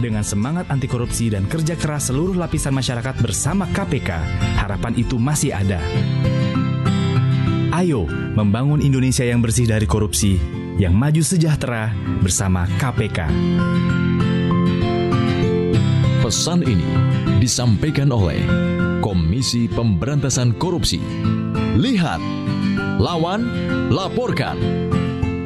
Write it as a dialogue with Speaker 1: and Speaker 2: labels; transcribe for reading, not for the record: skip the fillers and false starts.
Speaker 1: Dengan semangat anti korupsi dan kerja keras seluruh lapisan masyarakat bersama KPK, harapan itu masih ada. Ayo membangun Indonesia yang bersih dari korupsi, yang maju sejahtera bersama KPK.
Speaker 2: Pesan ini disampaikan oleh Komisi Pemberantasan Korupsi. Lihat, lawan, laporkan.